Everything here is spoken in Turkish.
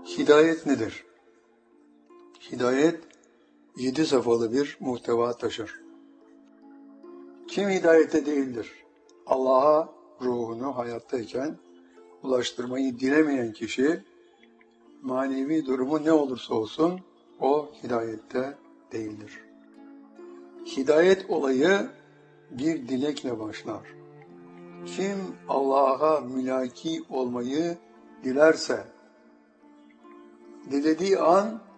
Hidayet nedir? Hidayet 7 safhalı bir muhteva taşır. Kim hidayette değildir? Allah'a ruhunu hayattayken ulaştırmayı dilemeyen kişi, manevi durumu ne olursa olsun o hidayette değildir. Hidayet olayı bir dilekle başlar. Kim Allah'a mülaki olmayı dilerse, dilediği an